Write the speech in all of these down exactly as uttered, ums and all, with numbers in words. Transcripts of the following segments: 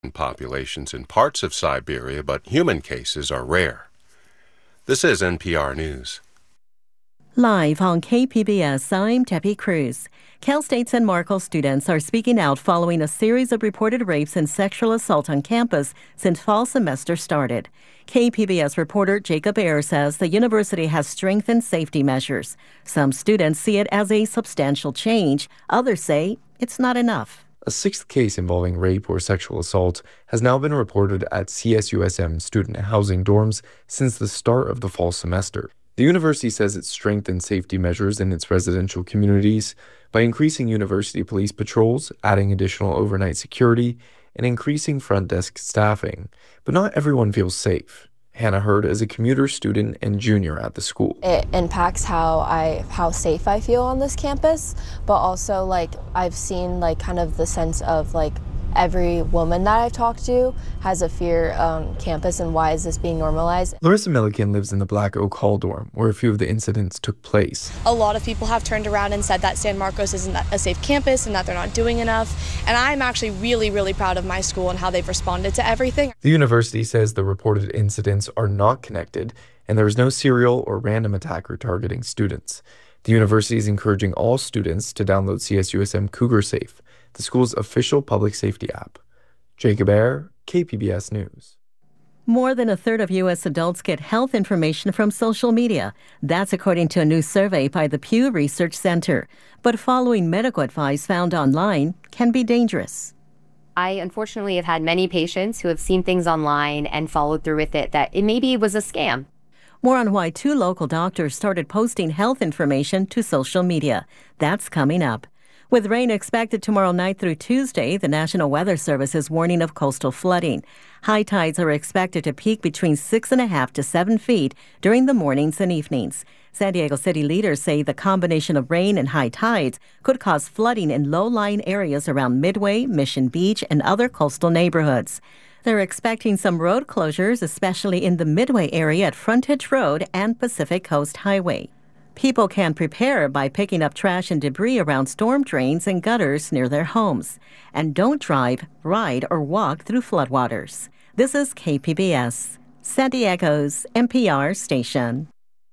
populations in parts of Siberia, but human cases are rare. This is N P R News. Live on K P B S, I'm Debbie Cruz. Cal State San Marcos students are speaking out following a series of reported rapes and sexual assault on campus since fall semester started. K P B S reporter Jacob Ayer says the university has strengthened safety measures. Some students see it as a substantial change. Others say it's not enough. A sixth case involving rape or sexual assault has now been reported at C S U S M student housing dorms since the start of the fall semester. The university says it's strengthened safety measures in its residential communities by increasing university police patrols, adding additional overnight security, and increasing front desk staffing. But not everyone feels safe. Hannah Hurd is a commuter student and junior at the school. It impacts how I how safe I feel on this campus, but also like I've seen like kind of the sense of like every woman that I've talked to has a fear on campus, and why is this being normalized? Larissa Milliken lives in the Black Oak Hall dorm, where a few of the incidents took place. A lot of people have turned around and said that San Marcos isn't a safe campus and that they're not doing enough. And I'm actually really, really proud of my school and how they've responded to everything. The university says the reported incidents are not connected, and there is no serial or random attacker targeting students. The university is encouraging all students to download C S U S M Cougar Safe, the school's official public safety app. Jacob Ayer, K P B S News. More than a third of U S adults get health information from social media. That's according to a new survey by the Pew Research Center. But following medical advice found online can be dangerous. I unfortunately have had many patients who have seen things online and followed through with it that it maybe was a scam. More on why two local doctors started posting health information to social media. That's coming up. With rain expected tomorrow night through Tuesday, the National Weather Service is warning of coastal flooding. High tides are expected to peak between six and a half to seven feet during the mornings and evenings. San Diego City leaders say the combination of rain and high tides could cause flooding in low-lying areas around Midway, Mission Beach, and other coastal neighborhoods. They're expecting some road closures, especially in the Midway area at Frontage Road and Pacific Coast Highway. People can prepare by picking up trash and debris around storm drains and gutters near their homes. And don't drive, ride, or walk through floodwaters. This is K P B S, San Diego's N P R station.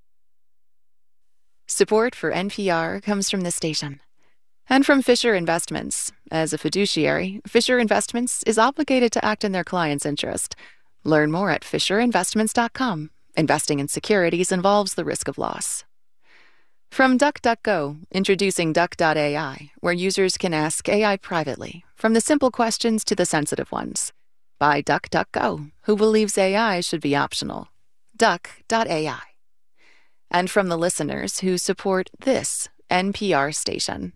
Support for N P R comes from this station and from Fisher Investments. As a fiduciary, Fisher Investments is obligated to act in their client's interest. Learn more at fisher investments dot com. Investing in securities involves the risk of loss. From DuckDuckGo, introducing Duck dot A I, where users can ask A I privately, from the simple questions to the sensitive ones. By DuckDuckGo, who believes A I should be optional. Duck dot A I. And from the listeners who support this N P R station.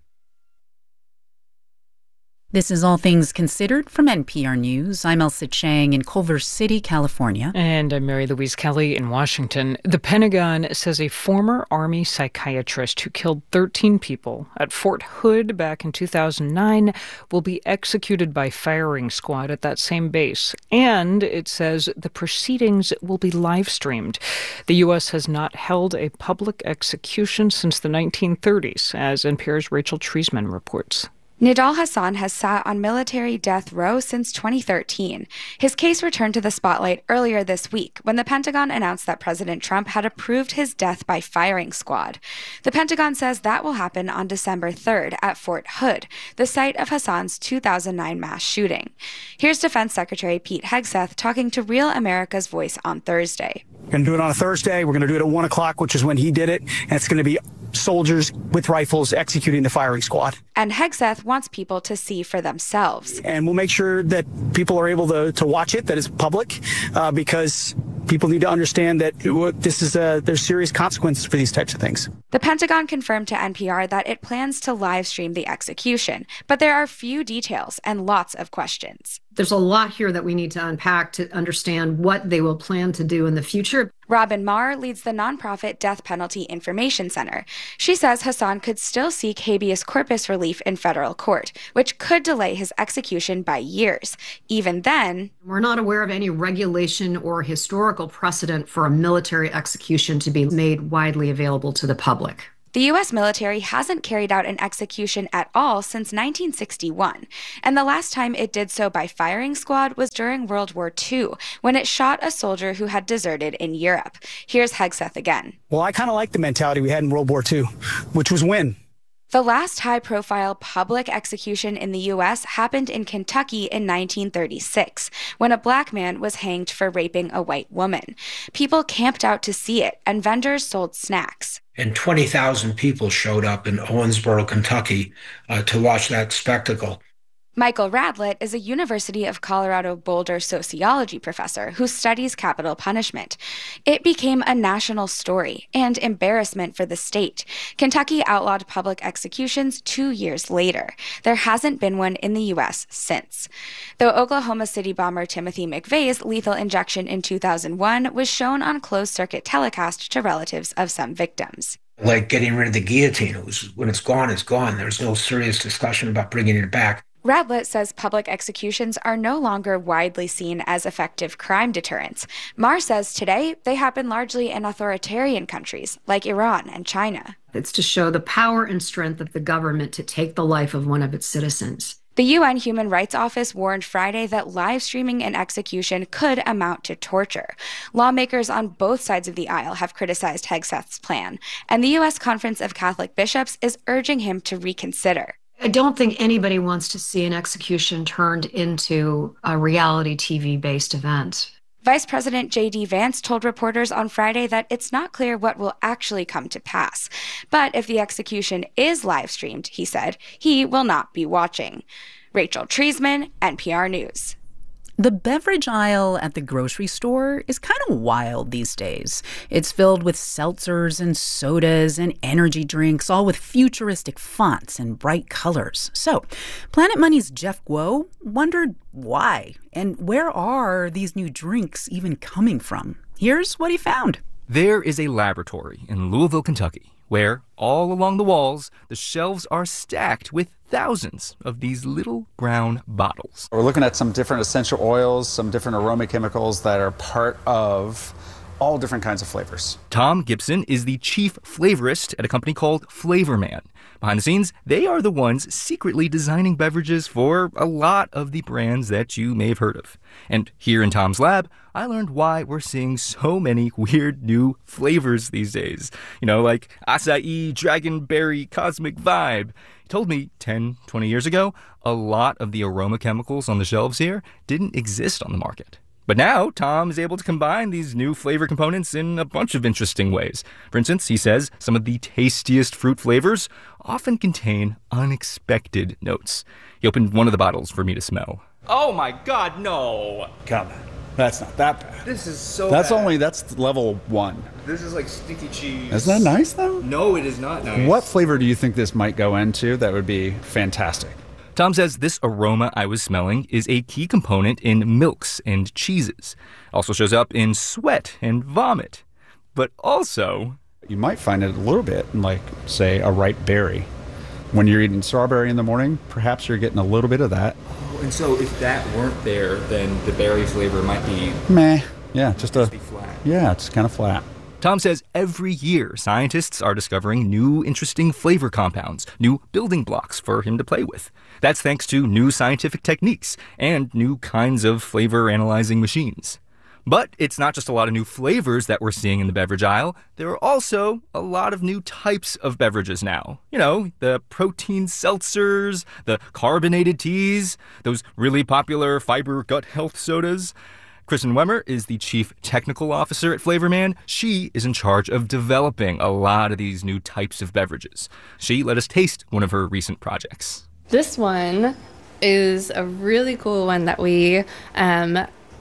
This is All Things Considered from N P R News. I'm Elsa Chang in Culver City, California. And I'm Mary Louise Kelly in Washington. The Pentagon says a former Army psychiatrist who killed thirteen people at Fort Hood back in two thousand nine will be executed by firing squad at that same base. And it says the proceedings will be live streamed. The U S has not held a public execution since the nineteen thirties, as N P R's Rachel Treisman reports. Nidal Hasan has sat on military death row since twenty thirteen. His case returned to the spotlight earlier this week when the Pentagon announced that President Trump had approved his death by firing squad. The Pentagon says that will happen on December third at Fort Hood, the site of Hasan's two thousand nine mass shooting. Here's Defense Secretary Pete Hegseth talking to Real America's Voice on Thursday. We're going to do it on a Thursday. We're going to do it at one o'clock, which is when he did it. And it's going to be soldiers with rifles executing the firing squad. And Hegseth wants people to see for themselves. And we'll make sure that people are able to, to watch it, that it's public, uh, because people need to understand that this is a, there's serious consequences for these types of things. The Pentagon confirmed to N P R that it plans to live stream the execution, but there are few details and lots of questions. There's a lot here that we need to unpack to understand what they will plan to do in the future. Robin Marr leads the nonprofit Death Penalty Information Center. She says Hasan could still seek habeas corpus relief in federal court, which could delay his execution by years. Even then, we're not aware of any regulation or historical precedent for a military execution to be made widely available to the public. The U S military hasn't carried out an execution at all since nineteen sixty-one, and the last time it did so by firing squad was during World War Two, when it shot a soldier who had deserted in Europe. Here's Hegseth again. Well, I kind of like the mentality we had in World War Two, which was win. The last high-profile public execution in the U S happened in Kentucky in nineteen thirty-six, when a black man was hanged for raping a white woman. People camped out to see it, and vendors sold snacks. And twenty thousand people showed up in Owensboro, Kentucky, uh, to watch that spectacle. Michael Radlett is a University of Colorado Boulder sociology professor who studies capital punishment. It became a national story and embarrassment for the state. Kentucky outlawed public executions two years later. There hasn't been one in the U S since. Though Oklahoma City bomber Timothy McVeigh's lethal injection in two thousand one was shown on closed-circuit telecast to relatives of some victims. Like getting rid of the guillotine. It was, when it's gone, it's gone. There's no serious discussion about bringing it back. Radlett says public executions are no longer widely seen as effective crime deterrents. Marr says today they happen largely in authoritarian countries like Iran and China. It's to show the power and strength of the government to take the life of one of its citizens. The U N Human Rights Office warned Friday that live streaming an execution could amount to torture. Lawmakers on both sides of the aisle have criticized Hegseth's plan, and the U S Conference of Catholic Bishops is urging him to reconsider. I don't think anybody wants to see an execution turned into a reality T V-based event. Vice President J D Vance told reporters on Friday that it's not clear what will actually come to pass. But if the execution is live-streamed, he said, he will not be watching. Rachel Treisman, N P R News. The beverage aisle at the grocery store is kind of wild these days. It's filled with seltzers and sodas and energy drinks, all with futuristic fonts and bright colors. So, Planet Money's Jeff Guo wondered why and where are these new drinks even coming from? Here's what he found. There is a laboratory in Louisville, Kentucky, where all along the walls, the shelves are stacked with thousands of these little brown bottles. We're looking at some different essential oils, some different aroma chemicals that are part of all different kinds of flavors. Tom Gibson is the chief flavorist at a company called Flavor Man. Behind the scenes, they are the ones secretly designing beverages for a lot of the brands that you may have heard of. And here in Tom's lab, I learned why we're seeing so many weird new flavors these days. You know, like acai, dragonberry, cosmic vibe. He told me ten, twenty years ago, a lot of the aroma chemicals on the shelves here didn't exist on the market. But now, Tom is able to combine these new flavor components in a bunch of interesting ways. For instance, he says some of the tastiest fruit flavors often contain unexpected notes. He opened one of the bottles for me to smell. Oh my God, no! Come on, that's not that bad. This is so That's bad. only, that's level one. This is like sticky cheese. Isn't that nice, though? No, it is not nice. What flavor do you think this might go into that would be fantastic? Tom says this aroma I was smelling is a key component in milks and cheeses. Also shows up in sweat and vomit. But also, you might find it a little bit in, like, say, a ripe berry. When you're eating strawberry in the morning, perhaps you're getting a little bit of that. Oh, and so if that weren't there, then the berry flavor might be... Meh. Yeah, just, just a... be flat. Yeah, it's kind of flat. Tom says every year scientists are discovering new interesting flavor compounds, new building blocks for him to play with. That's thanks to new scientific techniques and new kinds of flavor analyzing machines. But it's not just a lot of new flavors that we're seeing in the beverage aisle. There are also a lot of new types of beverages now. You know, the protein seltzers, the carbonated teas, those really popular fiber gut health sodas. Kristen Wemmer is the chief technical officer at Flavor Man. She is in charge of developing a lot of these new types of beverages. She let us taste one of her recent projects. This one is a really cool one that we um,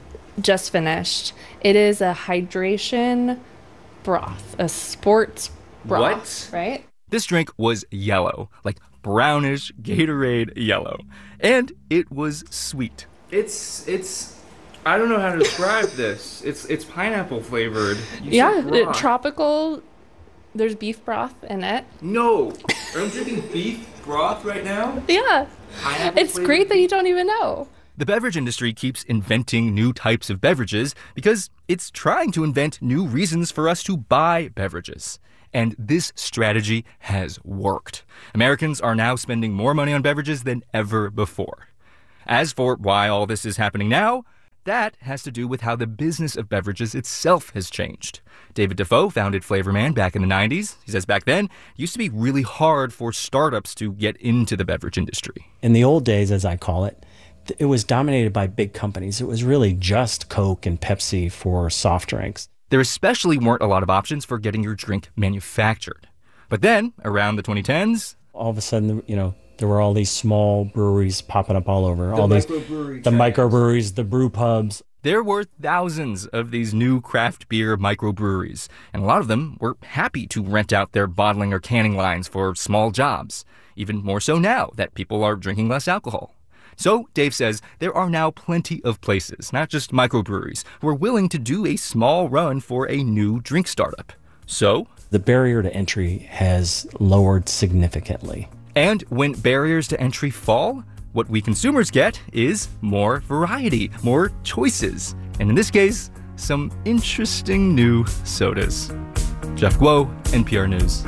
just finished. It is a hydration broth, a sports broth, What? right? This drink was yellow, like brownish Gatorade yellow. And it was sweet. It's, it's... I don't know how to describe this. It's it's pineapple flavored. You Yeah, said it, broth. tropical. There's beef broth in it. No, I'm drinking beef broth right now. Yeah, Pineapple it's flavored great that you don't even know. The beverage industry keeps inventing new types of beverages because it's trying to invent new reasons for us to buy beverages. And this strategy has worked. Americans are now spending more money on beverages than ever before. As for why all this is happening now, that has to do with how the business of beverages itself has changed. David Defoe founded Flavor Man back in the nineties. He says back then, it used to be really hard for startups to get into the beverage industry. In the old days, as I call it, it was dominated by big companies. It was really just Coke and Pepsi for soft drinks. There especially weren't a lot of options for getting your drink manufactured. But then, around the twenty tens... all of a sudden, you know, there were all these small breweries popping up all over. The all these, microbrewery the microbreweries, the brew pubs. There were thousands of these new craft beer microbreweries, and a lot of them were happy to rent out their bottling or canning lines for small jobs, even more so now that people are drinking less alcohol. So, Dave says, there are now plenty of places, not just microbreweries, who are willing to do a small run for a new drink startup. So, the barrier to entry has lowered significantly. And when barriers to entry fall, what we consumers get is more variety, more choices, and in this case, some interesting new sodas. Jeff Guo, N P R News.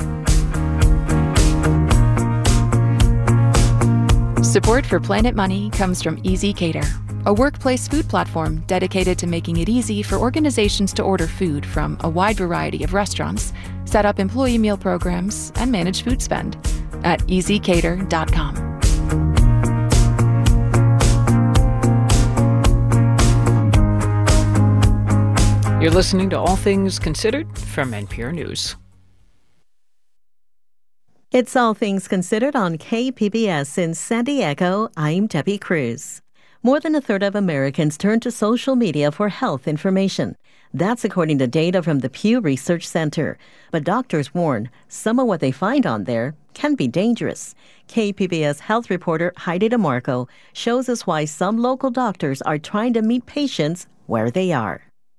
Support for Planet Money comes from Easy Cater, a workplace food platform dedicated to making it easy for organizations to order food from a wide variety of restaurants, set up employee meal programs, and manage food spend at easy cater dot com. You're listening to All Things Considered from N P R News. It's All Things Considered on K P B S in San Diego. I'm Debbie Cruz. More than a third of Americans turn to social media for health information. That's according to data from the Pew Research Center. But doctors warn some of what they find on there can be dangerous. K P B S health reporter Heidi DeMarco shows us why some local doctors are trying to meet patients where they are.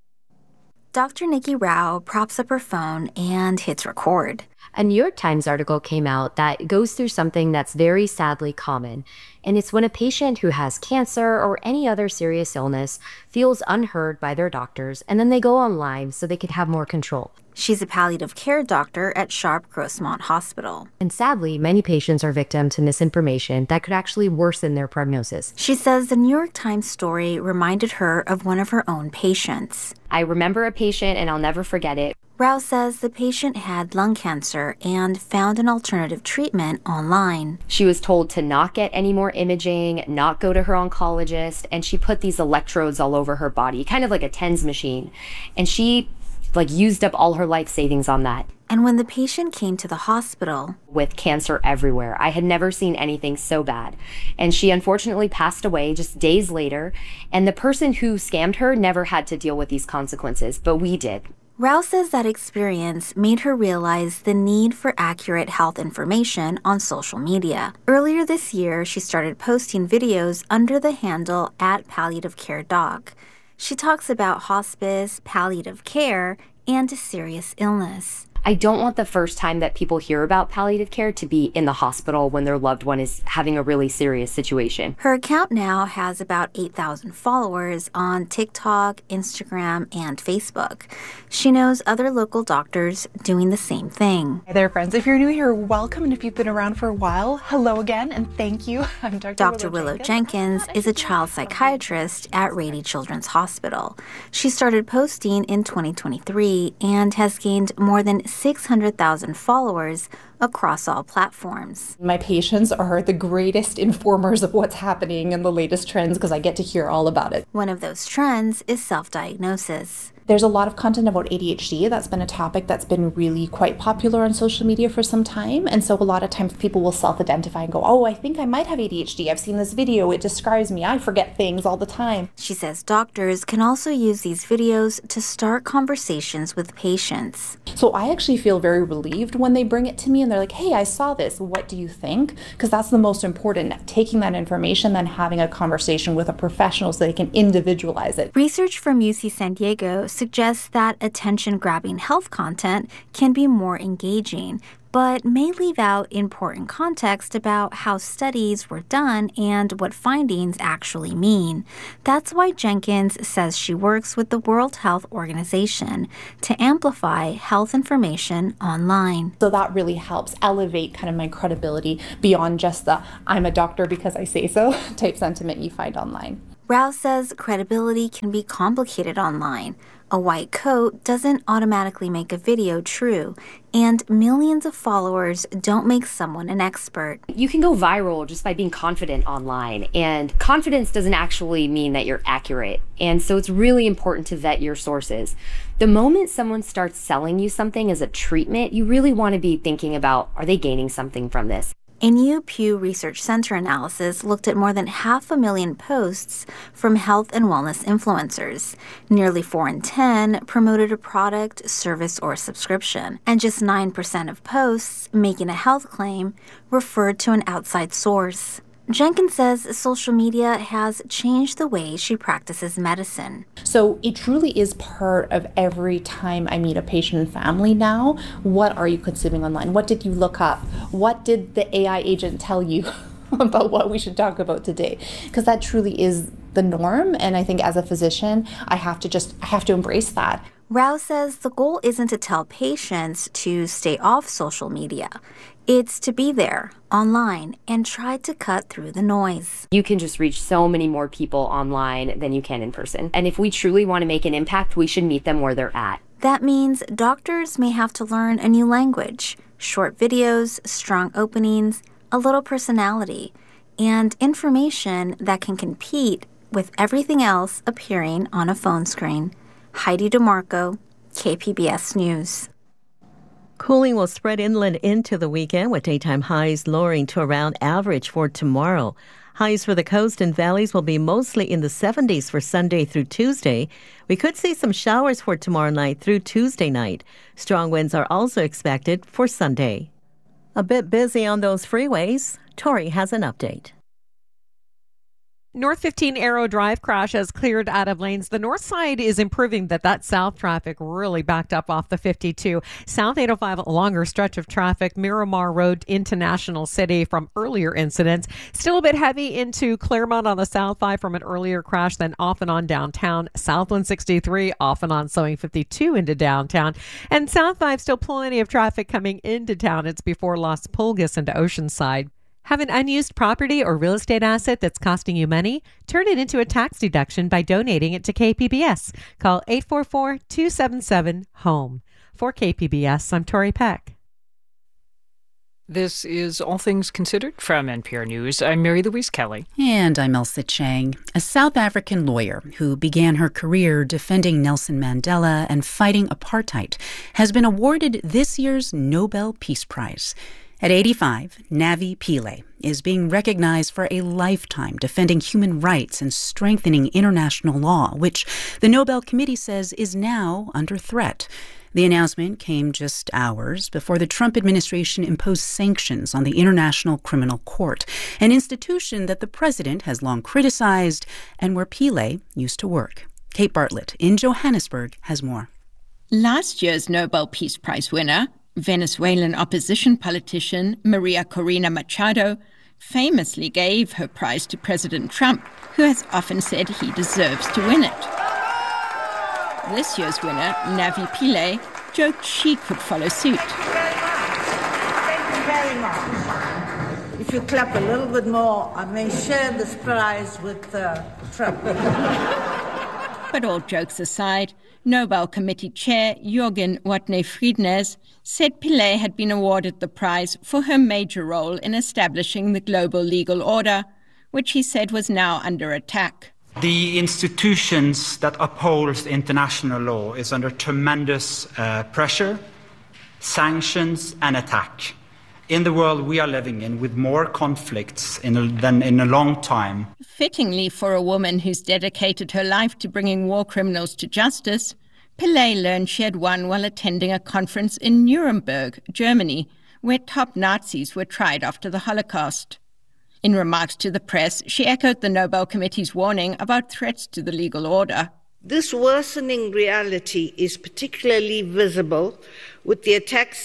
Doctor Nikki Rao props up her phone and hits record. A New York Times article came out that goes through something that's very sadly common, and it's when a patient who has cancer or any other serious illness feels unheard by their doctors, and then they go online so they can have more control. She's a palliative care doctor at Sharp Grossmont Hospital. And sadly, many patients are victim to misinformation that could actually worsen their prognosis. She says the New York Times story reminded her of one of her own patients. I remember a patient, and I'll never forget it. Rao says the patient had lung cancer and found an alternative treatment online. She was told to not get any more imaging, not go to her oncologist, and she put these electrodes all over her body, kind of like a TENS machine. And she like used up all her life savings on that. And when the patient came to the hospital, with cancer everywhere, I had never seen anything so bad. And she unfortunately passed away just days later. And the person who scammed her never had to deal with these consequences, but we did. Rao says that experience made her realize the need for accurate health information on social media. Earlier this year, she started posting videos under the handle at Palliative Care Doc. She talks about hospice, palliative care, and a serious illness. I don't want the first time that people hear about palliative care to be in the hospital when their loved one is having a really serious situation. Her account now has about eight thousand followers on TikTok, Instagram, and Facebook. She knows other local doctors doing the same thing. Hi there, friends. If you're new here, welcome. And if you've been around for a while, hello again, and thank you. I'm Doctor Doctor Willow, Willow Jenkins. Jenkins is a child psychiatrist at Rady Children's Hospital. She started posting in twenty twenty-three and has gained more than six hundred thousand followers across all platforms. My patients are the greatest informers of what's happening and the latest trends because I get to hear all about it. One of those trends is self-diagnosis. There's a lot of content about A D H D. That's been a topic that's been really quite popular on social media for some time. And so a lot of times people will self-identify and go, oh, I think I might have A D H D. I've seen this video. It describes me. I forget things all the time. She says doctors can also use these videos to start conversations with patients. So I actually feel very relieved when they bring it to me and they're like, hey, I saw this. What do you think? Because that's the most important, taking that information, then having a conversation with a professional so they can individualize it. Research from U C San Diego suggests that attention-grabbing health content can be more engaging, but may leave out important context about how studies were done and what findings actually mean. That's why Jenkins says she works with the World Health Organization to amplify health information online. So that really helps elevate kind of my credibility beyond just the I'm a doctor because I say so type sentiment you find online. Rao says credibility can be complicated online. A white coat doesn't automatically make a video true, and millions of followers don't make someone an expert. You can go viral just by being confident online, and confidence doesn't actually mean that you're accurate. And so it's really important to vet your sources. The moment someone starts selling you something as a treatment, you really want to be thinking about, are they gaining something from this? A new Pew Research Center analysis looked at more than half a million posts from health and wellness influencers. Nearly four in ten promoted a product, service, or subscription, and just nine percent of posts making a health claim referred to an outside source. Jenkins says social media has changed the way she practices medicine. So it truly is part of every time I meet a patient and family now. What are you consuming online? What did you look up? What did the A I agent tell you about what we should talk about today? Because that truly is the norm. And I think as a physician, I have to just, I have to embrace that. Rao says the goal isn't to tell patients to stay off social media. It's to be there, online, and try to cut through the noise. You can just reach so many more people online than you can in person. And if we truly want to make an impact, we should meet them where they're at. That means doctors may have to learn a new language, short videos, strong openings, a little personality, and information that can compete with everything else appearing on a phone screen. Heidi DeMarco, K P B S News. Cooling will spread inland into the weekend with daytime highs lowering to around average for tomorrow. Highs for the coast and valleys will be mostly in the seventies for Sunday through Tuesday. We could see some showers for tomorrow night through Tuesday night. Strong winds are also expected for Sunday. A bit busy on those freeways. Tori has an update. North fifteen Arrow Drive crash has cleared out of lanes. The north side is improving, but that south traffic really backed up off the fifty-two. South eight oh five, a longer stretch of traffic. Miramar Road into National City from earlier incidents. Still a bit heavy into Claremont on the south five from an earlier crash, then off and on downtown. South one sixty-three off and on slowing fifty-two into downtown. And South five still plenty of traffic coming into town. It's before Las Pulgas into Oceanside. Have an unused property or real estate asset that's costing you money? Turn it into a tax deduction by donating it to K P B S. Call eight four four, two seven seven, HOME. For K P B S, I'm Tori Peck. This is All Things Considered from N P R News. I'm Mary Louise Kelly. And I'm Elsa Chang. A South African lawyer who began her career defending Nelson Mandela and fighting apartheid has been awarded this year's Nobel Peace Prize. At eighty-five, Navi Pillay is being recognized for a lifetime defending human rights and strengthening international law, which the Nobel Committee says is now under threat. The announcement came just hours before the Trump administration imposed sanctions on the International Criminal Court, an institution that the president has long criticized and where Pillay used to work. Kate Bartlett in Johannesburg has more. Last year's Nobel Peace Prize winner, Venezuelan opposition politician Maria Corina Machado, famously gave her prize to President Trump, who has often said he deserves to win it. This year's winner, Navi Pillay, joked she could follow suit. Thank you very much. If you clap a little bit more, I may share this prize with uh, Trump. But all jokes aside, Nobel Committee Chair Jürgen Watney-Friednes said Pillay had been awarded the prize for her major role in establishing the global legal order, which he said was now under attack. The institutions that uphold international law is under tremendous uh, pressure, sanctions and attack. In the world we are living in, with more conflicts in a, than in a long time. Fittingly for a woman who's dedicated her life to bringing war criminals to justice, Pillay learned she had won while attending a conference in Nuremberg, Germany, where top Nazis were tried after the Holocaust. In remarks to the press, she echoed the Nobel Committee's warning about threats to the legal order. This worsening reality is particularly visible with the attacks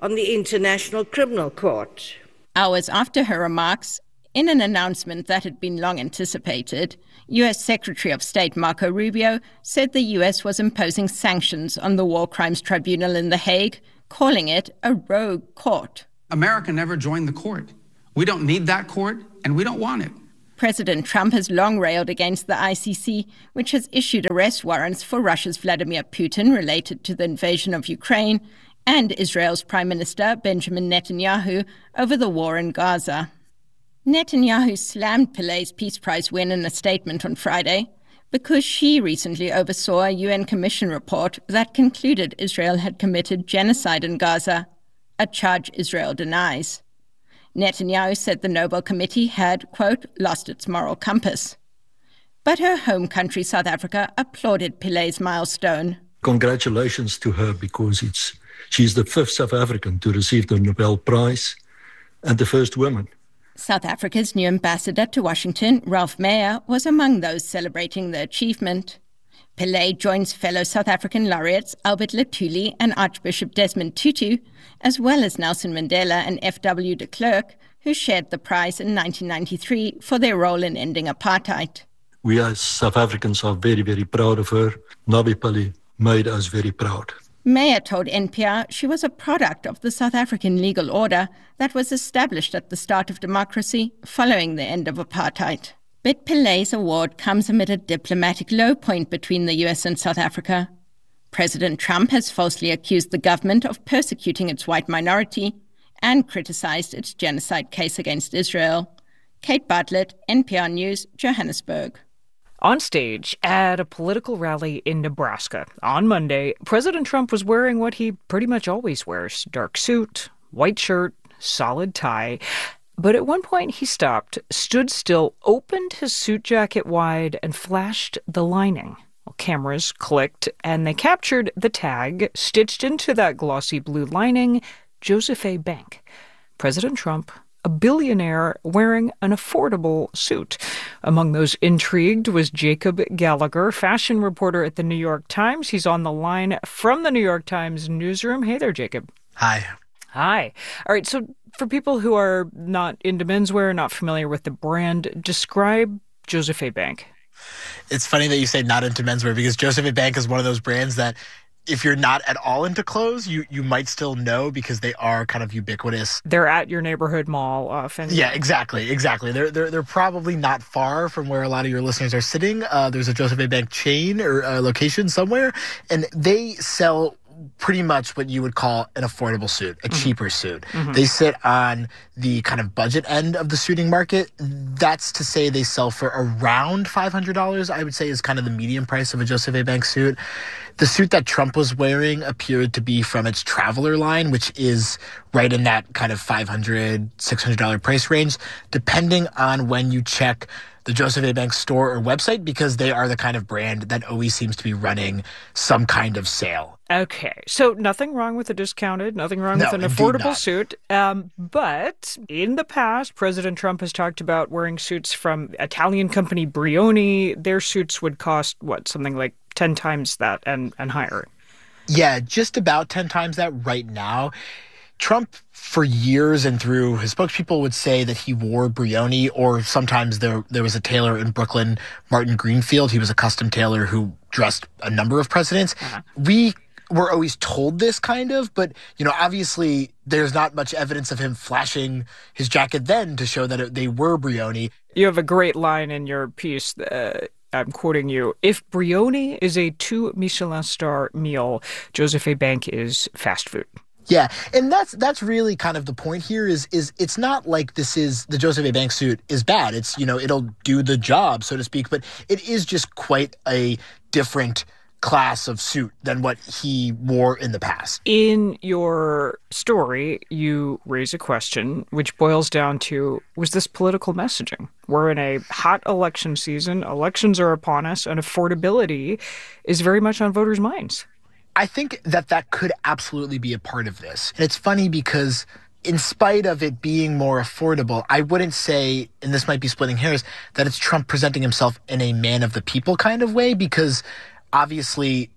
on the International Criminal Court. Hours after her remarks, in an announcement that had been long anticipated, U S Secretary of State Marco Rubio said the U S was imposing sanctions on the War Crimes Tribunal in The Hague, calling it a rogue court. America never joined the court. We don't need that court, and we don't want it. President Trump has long railed against the I C C, which has issued arrest warrants for Russia's Vladimir Putin related to the invasion of Ukraine, and Israel's Prime Minister Benjamin Netanyahu over the war in Gaza. Netanyahu slammed Pilay's Peace Prize win in a statement on Friday because she recently oversaw a U N Commission report that concluded Israel had committed genocide in Gaza, a charge Israel denies. Netanyahu said the Nobel Committee had, quote, lost its moral compass. But her home country, South Africa, applauded Pilay's milestone. Congratulations to her, because it's she's the fifth South African to receive the Nobel Prize and the first woman. South Africa's new ambassador to Washington, Ralph Meyer, was among those celebrating the achievement. Pillay joins fellow South African laureates Albert Luthuli and Archbishop Desmond Tutu, as well as Nelson Mandela and F W de Klerk, who shared the prize in nineteen ninety-three for their role in ending apartheid. We as South Africans are very, very proud of her. Nabi Pillay made us very proud. Meyer told N P R she was a product of the South African legal order that was established at the start of democracy following the end of apartheid. But Pillay's award comes amid a diplomatic low point between the U S and South Africa. President Trump has falsely accused the government of persecuting its white minority and criticized its genocide case against Israel. Kate Bartlett, N P R News, Johannesburg. On stage at a political rally in Nebraska on Monday, President Trump was wearing what he pretty much always wears: dark suit, white shirt, solid tie. But at one point he stopped, stood still, opened his suit jacket wide, and flashed the lining. Well, cameras clicked, and they captured the tag stitched into that glossy blue lining, Joseph A. Bank. President Trump, a billionaire wearing an affordable suit. Among those intrigued was Jacob Gallagher, fashion reporter at the New York Times. He's on the line from the New York Times newsroom. Hey there, Jacob. Hi. Hi. All right, so for people who are not into menswear, not familiar with the brand, describe Joseph A. Bank. It's funny that you say not into menswear, because Joseph A. Bank is one of those brands that if you're not at all into clothes, you, you might still know, because they are kind of ubiquitous. They're at your neighborhood mall often. Yeah, exactly, exactly. They're they're they're probably not far from where a lot of your listeners are sitting. Uh, there's a Joseph A. Bank chain or uh, location somewhere, and they sell pretty much what you would call an affordable suit, a mm-hmm. cheaper suit. Mm-hmm. They sit on the kind of budget end of the suiting market. That's to say they sell for around five hundred dollars, I would say, is kind of the median price of a Joseph A. Bank suit. The suit that Trump was wearing appeared to be from its Traveler line, which is right in that kind of five hundred dollars, six hundred dollars price range, depending on when you check the Joseph A. Bank store or website, because they are the kind of brand that always seems to be running some kind of sale. Okay, so nothing wrong with a discounted, nothing wrong no, with an affordable suit. Um, but in the past, President Trump has talked about wearing suits from Italian company Brioni. Their suits would cost, what, something like ten times that and, and higher. Yeah, just about ten times that right now. Trump, for years and through his spokespeople, would say that he wore Brioni, or sometimes there there was a tailor in Brooklyn, Martin Greenfield. He was a custom tailor who dressed a number of presidents. Uh-huh. We were always told this kind of, but, you know, obviously there's not much evidence of him flashing his jacket then to show that it, they were Brioni. You have a great line in your piece. Uh, I'm quoting you. If Brioni is a two Michelin star meal, Joseph A. Bank is fast food. Yeah, and that's that's really kind of the point here is is it's not like this is the Joseph A. Bank suit is bad. It's, you know, it'll do the job, so to speak, but it is just quite a different class of suit than what he wore in the past. In your story, you raise a question which boils down to, was this political messaging? We're in a hot election season. Elections are upon us, and affordability is very much on voters' minds. I think that that could absolutely be a part of this. And it's funny because in spite of it being more affordable, I wouldn't say, and this might be splitting hairs, that it's Trump presenting himself in a man of the people kind of way, because obviously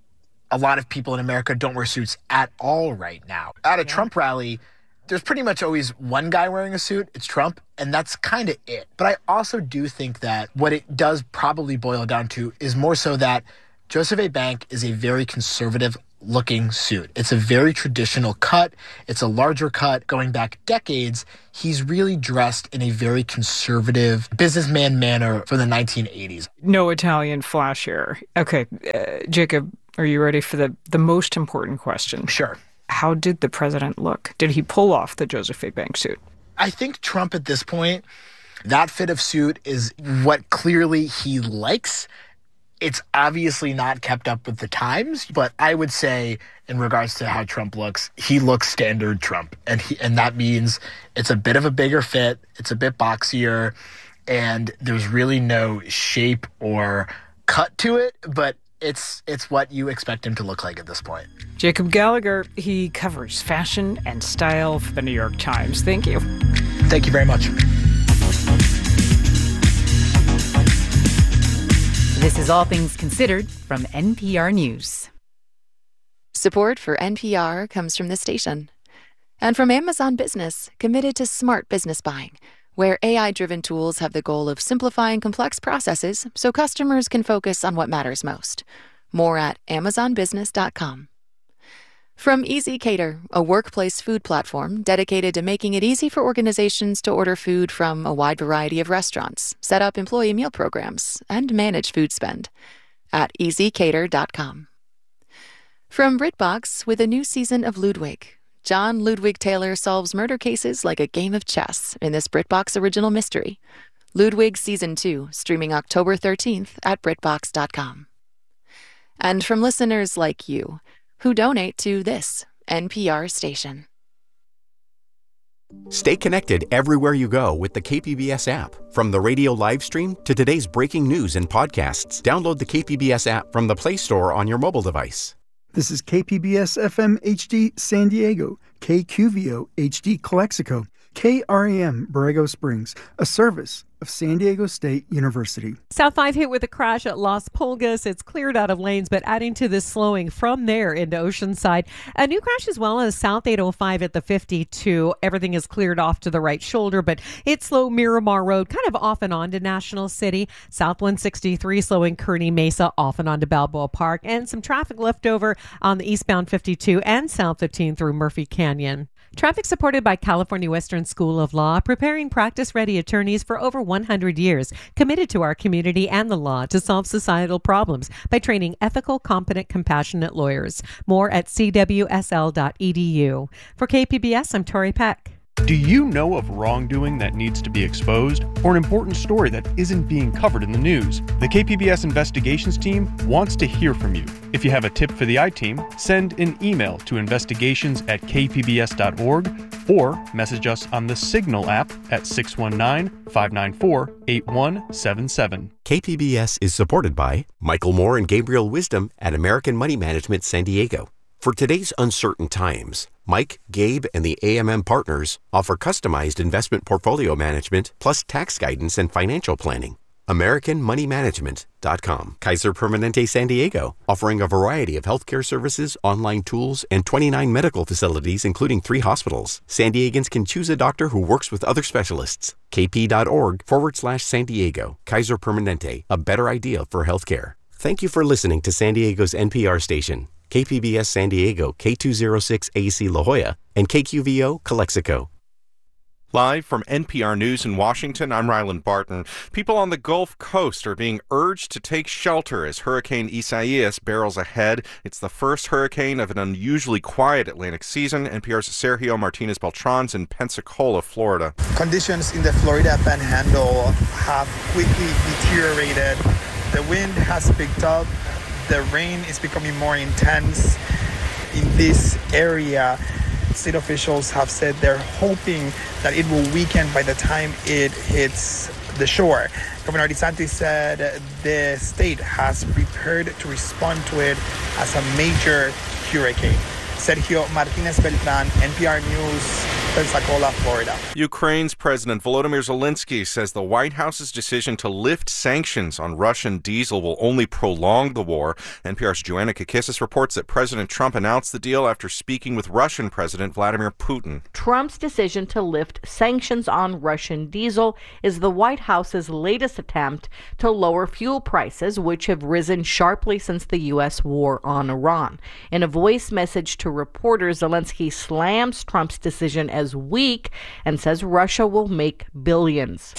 a lot of people in America don't wear suits at all right now. At a yeah. Trump rally, there's pretty much always one guy wearing a suit. It's Trump, and that's kind of it. But I also do think that what it does probably boil down to is more so that Joseph A. Bank is a very conservative-looking suit. It's a very traditional cut. It's a larger cut. Going back decades, he's really dressed in a very conservative businessman manner from the nineteen eighties. No Italian flash here. Okay, uh, Jacob, are you ready for the, the most important question? Sure. How did the president look? Did he pull off the Joseph A. Bank suit? I think Trump at this point, that fit of suit is what clearly he likes. It's obviously not kept up with the times, but I would say in regards to how Trump looks, he looks standard Trump. And he, and that means it's a bit of a bigger fit, it's a bit boxier, and there's really no shape or cut to it, but It's it's what you expect him to look like at this point. Jacob Gallagher, he covers fashion and style for the New York Times. Thank you. Thank you very much. This is All Things Considered from N P R News. Support for N P R comes from this station. And from Amazon Business, committed to smart business buying, where A I-driven tools have the goal of simplifying complex processes so customers can focus on what matters most. More at amazon business dot com. From Easy Cater, a workplace food platform dedicated to making it easy for organizations to order food from a wide variety of restaurants, set up employee meal programs, and manage food spend. At easy cater dot com. From BritBox, with a new season of Ludwig, John Ludwig Taylor solves murder cases like a game of chess in this BritBox original mystery. Ludwig Season two, streaming October thirteenth at britbox dot com. And from listeners like you, who donate to this N P R station. Stay connected everywhere you go with the K P B S app. From the radio live stream to today's breaking news and podcasts, download the K P B S app from the Play Store on your mobile device. This is K P B S F M H D San Diego, K Q V O H D Calexico, K R A M Borrego Springs, a service of San Diego State University. South five hit with a crash at Las Pulgas. It's cleared out of lanes, but adding to the slowing from there into Oceanside. A new crash as well as South eight oh five at the fifty-two. Everything is cleared off to the right shoulder, but it's slow Miramar Road, kind of off and on to National City. South one sixty-three slowing Kearney Mesa off and on to Balboa Park, and some traffic left over on the eastbound fifty-two and South fifteen through Murphy Canyon. Traffic supported by California Western School of Law, preparing practice-ready attorneys for over one hundred years, committed to our community and the law to solve societal problems by training ethical, competent, compassionate lawyers. More at c w s l dot e d u. For K P B S, I'm Tori Peck. Do you know of wrongdoing that needs to be exposed, or an important story that isn't being covered in the news? The K P B S investigations team wants to hear from you. If you have a tip for the I-Team, send an email to investigations at k p b s dot org or message us on the Signal app at six one nine, five nine four, eight one seven seven. K P B S is supported by Michael Moore and Gabriel Wisdom at American Money Management San Diego. For today's uncertain times, Mike, Gabe, and the A M M partners offer customized investment portfolio management plus tax guidance and financial planning. American Money Management dot com. Kaiser Permanente San Diego, offering a variety of healthcare services, online tools, and twenty-nine medical facilities, including three hospitals. San Diegans can choose a doctor who works with other specialists. kp.org forward slash San Diego. Kaiser Permanente, a better idea for healthcare. Thank you for listening to San Diego's N P R station, K P B S San Diego, K two oh six A C La Jolla, and K Q V O Calexico. Live from N P R News in Washington, I'm Ryland Barton. People on the Gulf Coast are being urged to take shelter as Hurricane Isaias barrels ahead. It's the first hurricane of an unusually quiet Atlantic season. N P R's Sergio Martinez-Beltran's in Pensacola, Florida. Conditions in the Florida Panhandle have quickly deteriorated. The wind has picked up. The rain is becoming more intense in this area. State officials have said they're hoping that it will weaken by the time it hits the shore. Governor DeSantis said the state has prepared to respond to it as a major hurricane. Sergio Martinez Beltran, N P R News, Pensacola, Florida. Ukraine's President Volodymyr Zelensky says the White House's decision to lift sanctions on Russian diesel will only prolong the war. N P R's Joanna Kakissis reports that President Trump announced the deal after speaking with Russian President Vladimir Putin. Trump's decision to lift sanctions on Russian diesel is the White House's latest attempt to lower fuel prices, which have risen sharply since the U S war on Iran. In a voice message to reporters, Zelensky slams Trump's decision as weak and says Russia will make billions.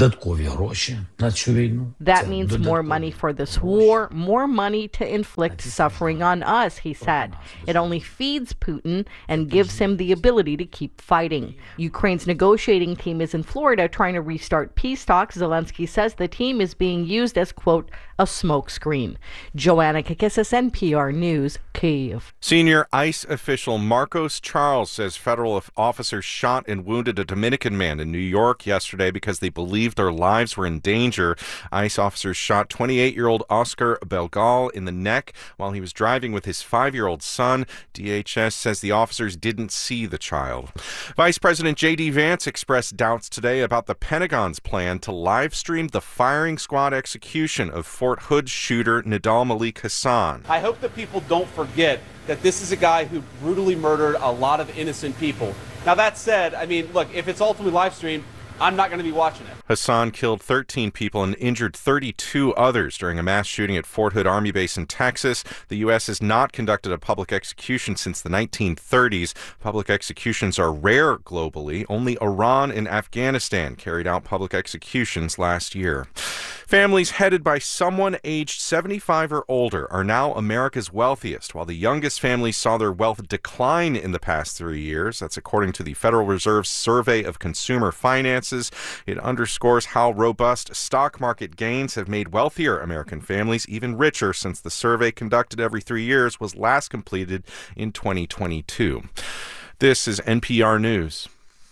That means more money for this war, more money to inflict suffering on us, he said. It only feeds Putin and gives him the ability to keep fighting. Ukraine's negotiating team is in Florida trying to restart peace talks. Zelensky says the team is being used as, quote, a smokescreen. Joanna Kakissis, N P R News, Kyiv. Senior ICE official Marcos Charles says federal officers shot and wounded a Dominican man in New York yesterday because they believed their lives were in danger. ICE officers shot twenty-eight-year-old Oscar Belgal in the neck while he was driving with his five-year-old son. D H S says the officers didn't see the child. Vice President J D Vance expressed doubts today about the Pentagon's plan to live stream the firing squad execution of Fort Hood shooter Nidal Malik Hasan. I hope that people don't forget that this is a guy who brutally murdered a lot of innocent people. Now, that said, I mean, look, if it's ultimately live streamed, I'm not going to be watching it. Hasan killed thirteen people and injured thirty-two others during a mass shooting at Fort Hood Army Base in Texas. The U S has not conducted a public execution since the nineteen thirties. Public executions are rare globally. Only Iran and Afghanistan carried out public executions last year. Families headed by someone aged seventy-five or older are now America's wealthiest, while the youngest families saw their wealth decline in the past three years. That's according to the Federal Reserve's Survey of Consumer Finances. It underscores how robust stock market gains have made wealthier American families even richer since the survey, conducted every three years, was last completed in twenty twenty-two. This is N P R News.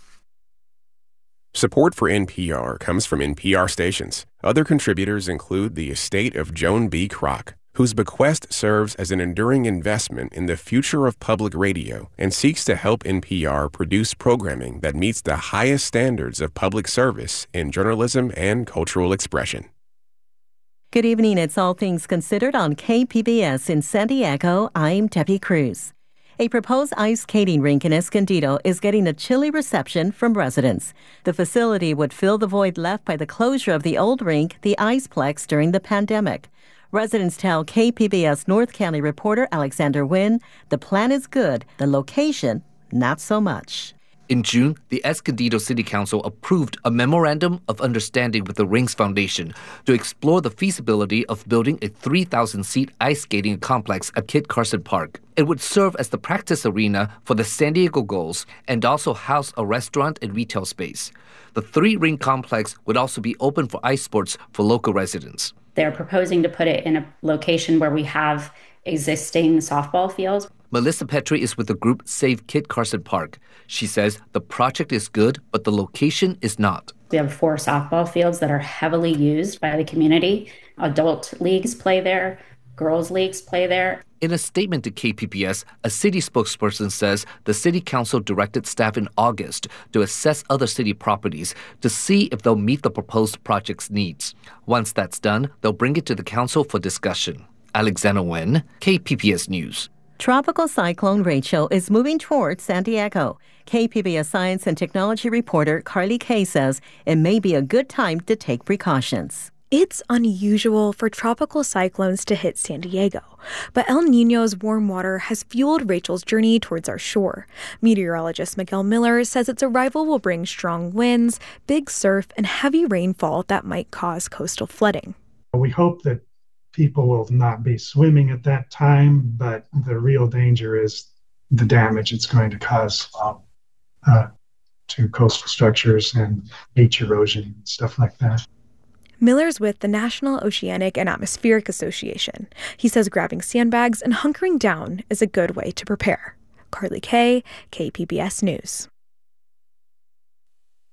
Support for N P R comes from N P R stations. Other contributors include the estate of Joan B. Kroc, whose bequest serves as an enduring investment in the future of public radio and seeks to help N P R produce programming that meets the highest standards of public service in journalism and cultural expression. Good evening. It's All Things Considered on K P B S in San Diego. I'm Debbie Cruz. A proposed ice skating rink in Escondido is getting a chilly reception from residents. The facility would fill the void left by the closure of the old rink, the Iceplex, during the pandemic. Residents tell K P B S North County reporter Alexander Nguyen the plan is good, the location, not so much. In June, the Escondido City Council approved a memorandum of understanding with the Rings Foundation to explore the feasibility of building a three thousand seat ice skating complex at Kit Carson Park. It would serve as the practice arena for the San Diego Gulls and also house a restaurant and retail space. The three-ring complex would also be open for ice sports for local residents. They're proposing to put it in a location where we have existing softball fields. Melissa Petrie is with the group Save Kit Carson Park. She says the project is good, but the location is not. We have four softball fields that are heavily used by the community. Adult leagues play there. Girls leagues play there. In a statement to K P B S, a city spokesperson says the city council directed staff in August to assess other city properties to see if they'll meet the proposed project's needs. Once that's done, they'll bring it to the council for discussion. Alexander Nguyen, K P B S News. Tropical cyclone Rachel is moving towards San Diego. K P B S science and technology reporter Carly Kay says it may be a good time to take precautions. It's unusual for tropical cyclones to hit San Diego, but El Niño's warm water has fueled Rachel's journey towards our shore. Meteorologist Miguel Miller says its arrival will bring strong winds, big surf, and heavy rainfall that might cause coastal flooding. We hope that people will not be swimming at that time, but the real danger is the damage it's going to cause um, uh, to coastal structures and beach erosion and stuff like that. Miller's with the National Oceanic and Atmospheric Association. He says grabbing sandbags and hunkering down is a good way to prepare. Carly Kay, K P B S News.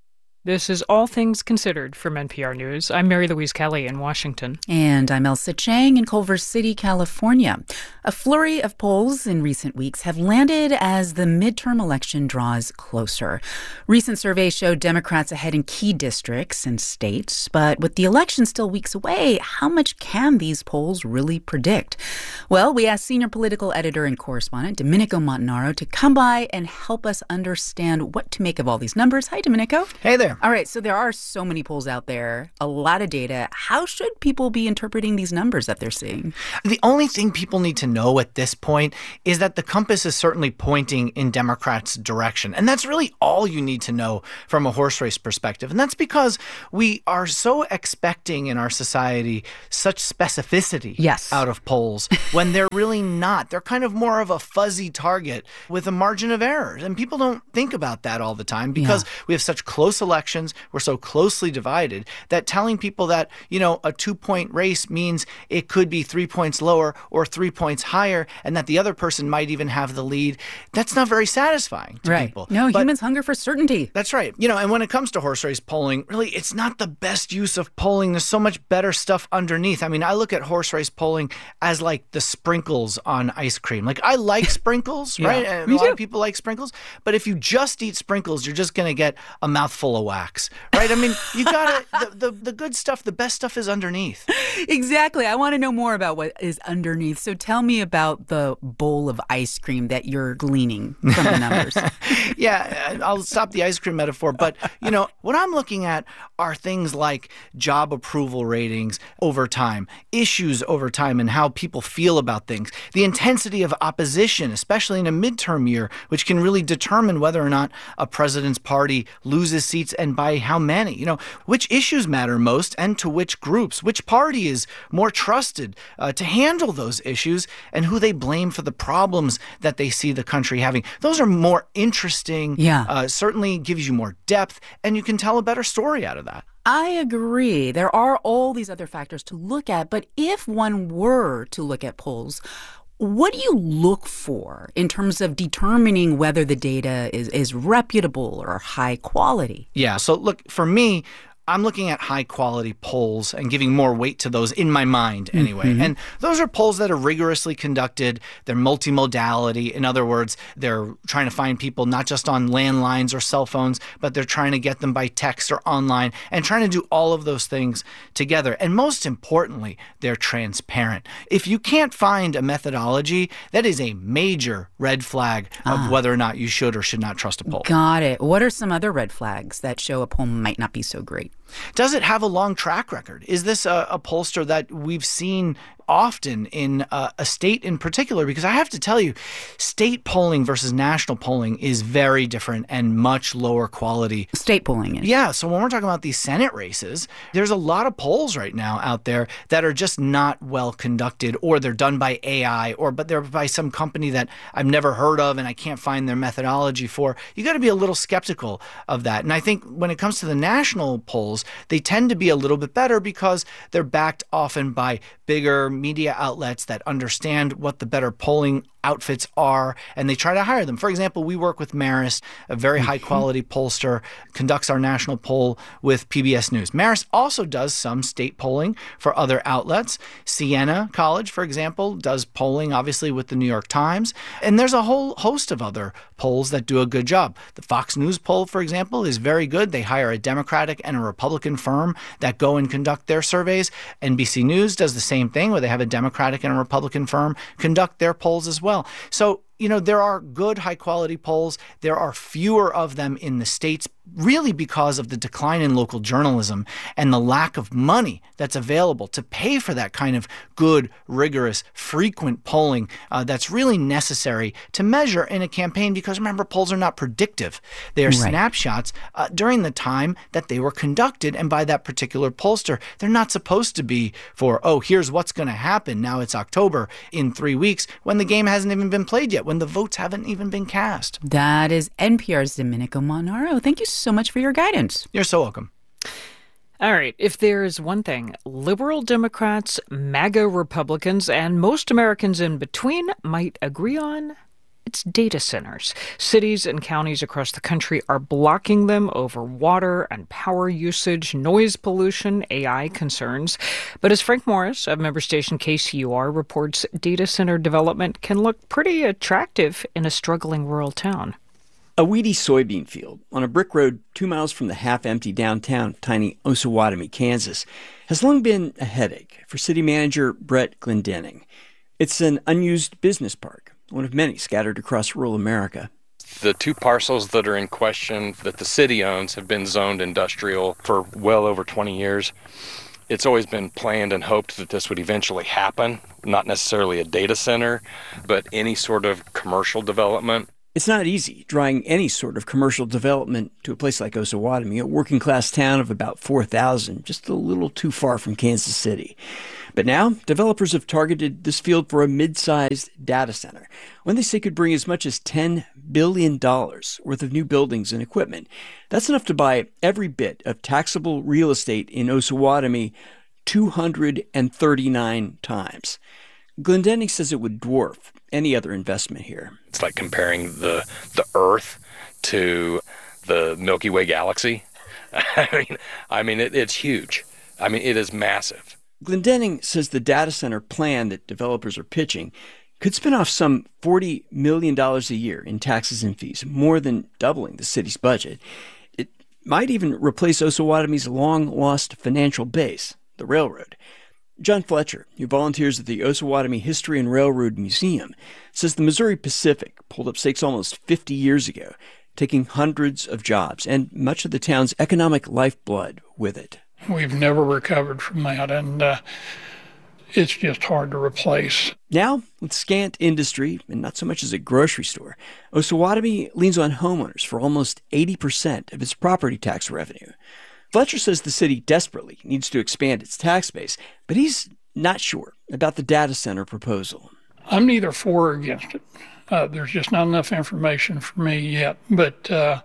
This is All Things Considered from N P R News. I'm Mary Louise Kelly in Washington. And I'm Elsa Chang in Culver City, California. A flurry of polls in recent weeks have landed as the midterm election draws closer. Recent surveys showed Democrats ahead in key districts and states, but with the election still weeks away, how much can these polls really predict? Well, we asked senior political editor and correspondent Domenico Montanaro to come by and help us understand what to make of all these numbers. Hi, Domenico. Hey there. All right, so there are so many polls out there, a lot of data. How should people be interpreting these numbers that they're seeing? The only thing people need to know at this point is that the compass is certainly pointing in Democrats' direction. And that's really all you need to know from a horse race perspective. And that's because we are so expecting in our society such specificity yes. out of polls when they're really not. They're kind of more of a fuzzy target with a margin of error. And people don't think about that all the time because yeah. we have such close elections. We're so closely divided that telling people that, you know, a two-point race means it could be three points lower or three points higher and that the other person might even have the lead, that's not very satisfying to right. people. No, but humans hunger for certainty. That's right. You know, and when it comes to horse race polling, really, it's not the best use of polling. There's so much better stuff underneath. I mean, I look at horse race polling as like the sprinkles on ice cream. Like, I like sprinkles, yeah, right? And a lot too. of people like sprinkles. But if you just eat sprinkles, you're just going to get a mouthful of wax, right? I mean, you got to, the, the, the good stuff, the best stuff is underneath. Exactly. I want to know more about what is underneath. So tell me about the bowl of ice cream that you're gleaning from the numbers. Yeah, I'll stop the ice cream metaphor. But, you know, what I'm looking at are things like job approval ratings over time, issues over time, and how people feel about things, the intensity of opposition, especially in a midterm year, which can really determine whether or not a president's party loses seats and by how many. You know, which issues matter most and to which groups, which party is more trusted uh, to handle those issues, and who they blame for the problems that they see the country having. Those are more interesting, yeah. uh, certainly gives you more depth, and you can tell a better story out of that. I agree. There are all these other factors to look at, but if one were to look at polls, what do you look for in terms of determining whether the data is, is reputable or high quality? Yeah, so look, for me, I'm looking at high-quality polls and giving more weight to those in my mind anyway. Mm-hmm. And those are polls that are rigorously conducted. They're multimodality. In other words, they're trying to find people not just on landlines or cell phones, but they're trying to get them by text or online and trying to do all of those things together. And most importantly, they're transparent. If you can't find a methodology, that is a major red flag ah. of whether or not you should or should not trust a poll. Got it. What are some other red flags that show a poll might not be so great? Does it have a long track record? Is this a, a pollster that we've seen often in uh, a state in particular? Because I have to tell you, state polling versus national polling is very different and much lower quality. State polling is. Yeah. So when we're talking about these Senate races, there's a lot of polls right now out there that are just not well conducted, or they're done by A I, or but they're by some company that I've never heard of and I can't find their methodology for. You got to be a little skeptical of that. And I think when it comes to the national polls, they tend to be a little bit better because they're backed often by bigger media outlets that understand what the better polling outfits are, and they try to hire them. For example, we work with Marist, a very high-quality pollster, conducts our national poll with P B S News. Marist also does some state polling for other outlets. Siena College, for example, does polling, obviously, with the New York Times. And there's a whole host of other polls that do a good job. The Fox News poll, for example, is very good. They hire a Democratic and a Republican firm that go and conduct their surveys. N B C News does the same thing, where they have a Democratic and a Republican firm conduct their polls as well. Well. So, you know, there are good high-quality polls. There are fewer of them in the states, really because of the decline in local journalism and the lack of money that's available to pay for that kind of good, rigorous, frequent polling uh, that's really necessary to measure in a campaign. Because remember, polls are not predictive. They are right. snapshots uh, during the time that they were conducted and by that particular pollster. They're not supposed to be for, oh, here's what's going to happen. Now it's October in three weeks when the game hasn't even been played yet, when the votes haven't even been cast. That is N P R's Domenico Montanaro. Thank you so much for your guidance. You're so welcome. All right. If there's one thing liberal Democrats, MAGA Republicans, and most Americans in between might agree on, It's data centers. Cities and counties across the country are blocking them over water and power usage, noise pollution, A I concerns. But as Frank Morris of member station K C U R reports, data center development can look pretty attractive in a struggling rural town. A weedy soybean field on a brick road two miles from the half-empty downtown of tiny Osawatomie, Kansas, has long been a headache for city manager Brett Glendening. It's an unused business park, one of many scattered across rural America. The two parcels that are in question that the city owns have been zoned industrial for well over twenty years. It's always been planned and hoped that this would eventually happen, not necessarily a data center, but any sort of commercial development. It's not easy drawing any sort of commercial development to a place like Osawatomie, a working-class town of about four thousand, just a little too far from Kansas City. But now, developers have targeted this field for a mid-sized data center, one they say could bring as much as ten billion dollars worth of new buildings and equipment. That's enough to buy every bit of taxable real estate in Osawatomie two hundred thirty-nine times. Glendening says it would dwarf any other investment here. It's like comparing the the Earth to the Milky Way galaxy. I mean, I mean, it, it's huge. I mean, it is massive. Glendening says the data center plan that developers are pitching could spin off some forty million dollars a year in taxes and fees, more than doubling the city's budget. It might even replace Osawatomie's long-lost financial base, the railroad. John Fletcher, who volunteers at the Osawatomie History and Railroad Museum, says the Missouri Pacific pulled up stakes almost fifty years ago, taking hundreds of jobs and much of the town's economic lifeblood with it. We've never recovered from that, and uh, it's just hard to replace. Now, with scant industry and not so much as a grocery store, Osawatomie leans on homeowners for almost eighty percent of its property tax revenue. Fletcher says the city desperately needs to expand its tax base, but he's not sure about the data center proposal. I'm neither for or against it. Uh, there's just not enough information for me yet. But uh,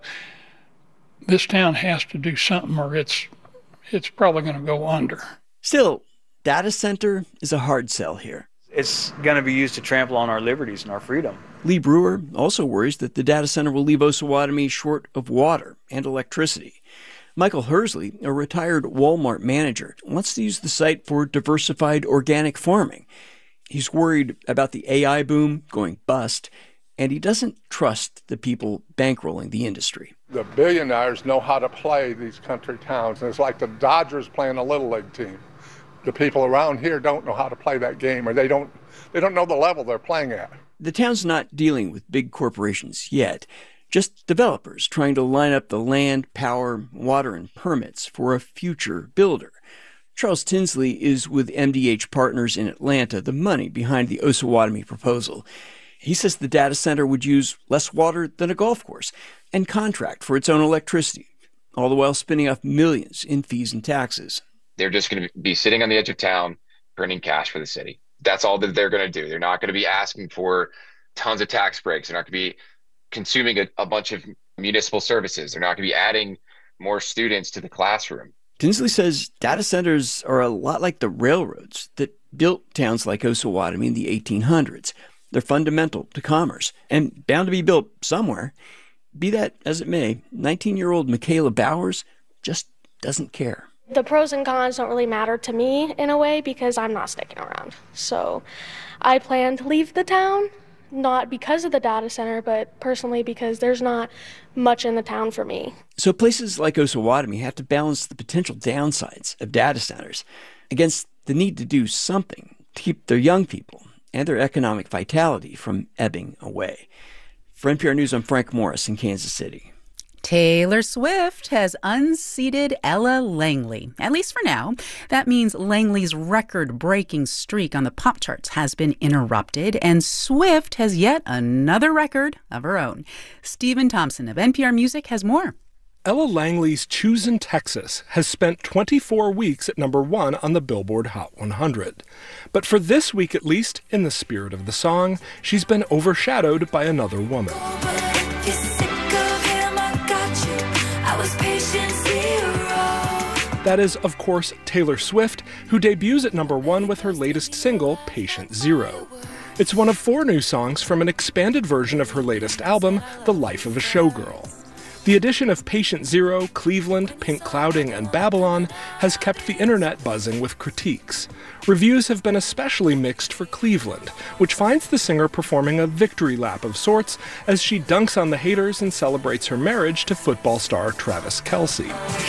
this town has to do something or it's it's probably going to go under. Still, data center is a hard sell here. It's going to be used to trample on our liberties and our freedom. Lee Brewer also worries that the data center will leave Osawatomie short of water and electricity. Michael Hersley, a retired Walmart manager, wants to use the site for diversified organic farming. He's worried about the A I boom going bust, and he doesn't trust the people bankrolling the industry. The billionaires know how to play these country towns, and it's like the Dodgers playing a little league team. The people around here don't know how to play that game, or they don't they don't know the level they're playing at. The town's not dealing with big corporations yet. Just developers trying to line up the land, power, water, and permits for a future builder. Charles Tinsley is with M D H Partners in Atlanta, the money behind the Osawatomie proposal. He says the data center would use less water than a golf course and contract for its own electricity, all the while spinning off millions in fees and taxes. They're just going to be sitting on the edge of town, printing cash for the city. That's all that they're going to do. They're not going to be asking for tons of tax breaks. They're not going to be consuming a, a bunch of municipal services. They're not going to be adding more students to the classroom. Tinsley says data centers are a lot like the railroads that built towns like Osawatomie in the eighteen hundreds. They're fundamental to commerce and bound to be built somewhere. Be that as it may, nineteen-year-old Michaela Bowers just doesn't care. The pros and cons don't really matter to me in a way because I'm not sticking around. So I plan to leave the town. Not because of the data center, but personally because there's not much in the town for me. So places like Osawatomie have to balance the potential downsides of data centers against the need to do something to keep their young people and their economic vitality from ebbing away. For N P R News, I'm Frank Morris in Kansas City. Taylor Swift has unseated Ella Langley, at least for now. That means Langley's record-breaking streak on the pop charts has been interrupted, and Swift has yet another record of her own. Stephen Thompson of N P R Music has more. Ella Langley's Choosin' Texas has spent twenty-four weeks at number one on the Billboard Hot one hundred. But for this week at least, in the spirit of the song, she's been overshadowed by another woman. That is, of course, Taylor Swift, who debuts at number one with her latest single, Patient Zero. It's one of four new songs from an expanded version of her latest album, The Life of a Showgirl. The addition of Patient Zero, Cleveland, Pink Clouding, and Babylon has kept the internet buzzing with critiques. Reviews have been especially mixed for Cleveland, which finds the singer performing a victory lap of sorts as she dunks on the haters and celebrates her marriage to football star Travis Kelce.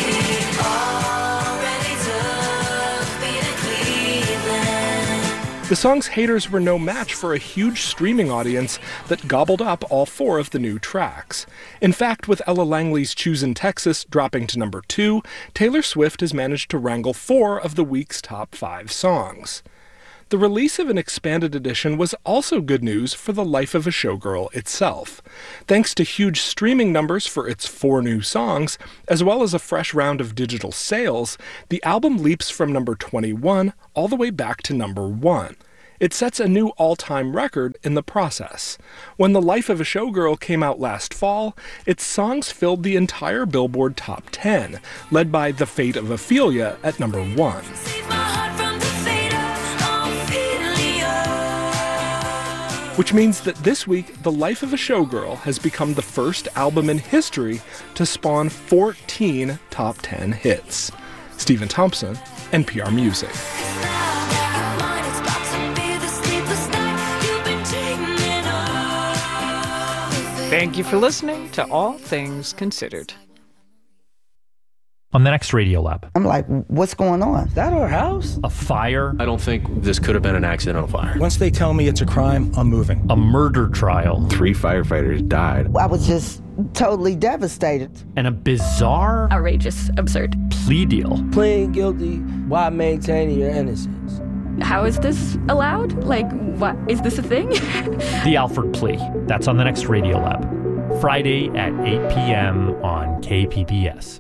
The song's haters were no match for a huge streaming audience that gobbled up all four of the new tracks. In fact, with Ella Langley's Choosin' Texas dropping to number two, Taylor Swift has managed to wrangle four of the week's top five songs. The release of an expanded edition was also good news for The Life of a Showgirl itself. Thanks to huge streaming numbers for its four new songs, as well as a fresh round of digital sales, the album leaps from number twenty-one all the way back to number one. It sets a new all-time record in the process. When The Life of a Showgirl came out last fall, its songs filled the entire Billboard Top ten, led by The Fate of Ophelia at number one. Which means that this week, The Life of a Showgirl has become the first album in history to spawn fourteen top ten hits. Stephen Thompson, N P R Music. Thank you for listening to All Things Considered. On the next Radiolab. I'm like, what's going on? Is that our house? A fire. I don't think this could have been an accidental fire. Once they tell me it's a crime, I'm moving. A murder trial. Three firefighters died. I was just totally devastated. And a bizarre, outrageous, absurd plea deal. Pleading guilty while maintaining your innocence. How is this allowed? Like, what? Is this a thing? The Alford plea. That's on the next Radiolab. Friday at eight p.m. on K P B S.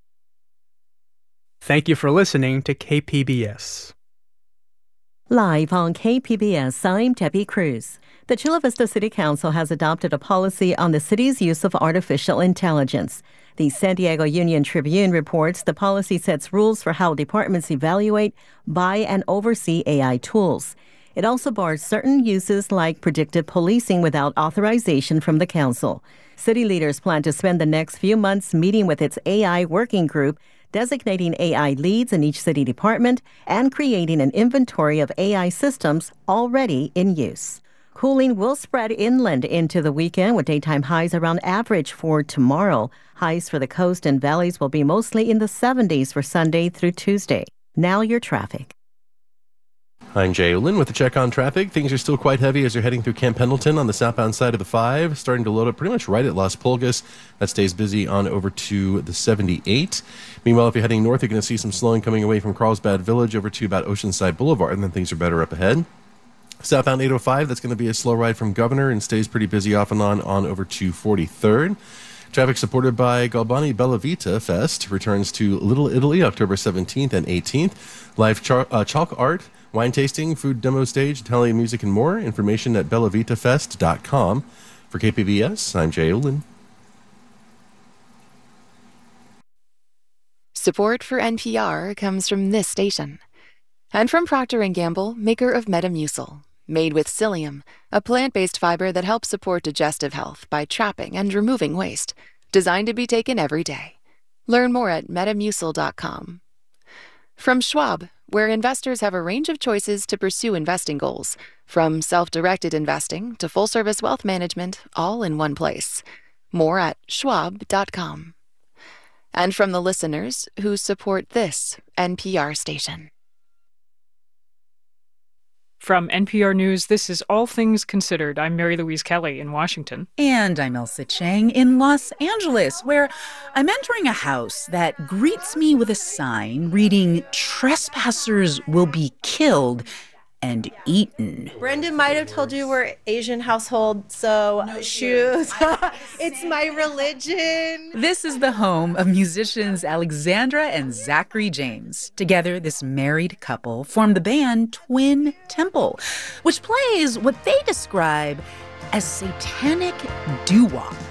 Thank you for listening to K P B S. Live on K P B S, I'm Debbie Cruz. The Chula Vista City Council has adopted a policy on the city's use of artificial intelligence. The San Diego Union Tribune reports the policy sets rules for how departments evaluate, buy, and oversee A I tools. It also bars certain uses like predictive policing without authorization from the council. City leaders plan to spend the next few months meeting with its A I working group, designating A I leads in each city department, and creating an inventory of A I systems already in use. Cooling will spread inland into the weekend with daytime highs around average for tomorrow. Highs for the coast and valleys will be mostly in the seventies for Sunday through Tuesday. Now your traffic. I'm Jay Olin with the check on traffic. Things are still quite heavy as you're heading through Camp Pendleton on the southbound side of the five, starting to load up pretty much right at Las Pulgas. That stays busy on over to the seventy-eight. Meanwhile, if you're heading north, you're going to see some slowing coming away from Carlsbad Village over to about Oceanside Boulevard, and then things are better up ahead. Southbound eight oh five, that's going to be a slow ride from Governor and stays pretty busy off and on on over to forty-third. Traffic supported by Galbani Bella Vita Fest returns to Little Italy October seventeenth and eighteenth. Live char- uh, chalk art, wine tasting, food demo stage, Italian music, and more. Information at bella vita fest dot com. For K P B S, I'm Jay Olin. Support for N P R comes from this station. And from Procter and Gamble, maker of Metamucil. Made with psyllium, a plant-based fiber that helps support digestive health by trapping and removing waste. Designed to be taken every day. Learn more at metamucil dot com. From Schwab, where investors have a range of choices to pursue investing goals, from self-directed investing to full-service wealth management, all in one place. More at schwab dot com. And from the listeners who support this N P R station. From N P R News, this is All Things Considered. I'm Mary Louise Kelly in Washington. And I'm Elsa Chang in Los Angeles, where I'm entering a house that greets me with a sign reading, "Trespassers will be killed and eaten." Brendan might have told you we're Asian household, so no shoes. It's my religion. This is the home of musicians Alexandra and Zachary James. Together, this married couple formed the band Twin Temple, which plays what they describe as satanic doo-wop.